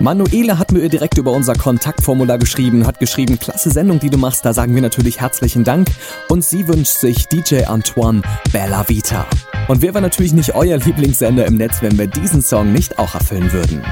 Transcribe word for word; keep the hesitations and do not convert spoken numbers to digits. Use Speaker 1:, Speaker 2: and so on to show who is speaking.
Speaker 1: Manuela hat mir direkt über unser Kontaktformular geschrieben, hat geschrieben, klasse Sendung, die du machst, da sagen wir natürlich herzlichen Dank. Und sie wünscht sich D J Antoine, Bella Vita. Und wer war natürlich nicht euer Lieblingssender im Netz, wenn wir diesen Song nicht auch erfüllen würden?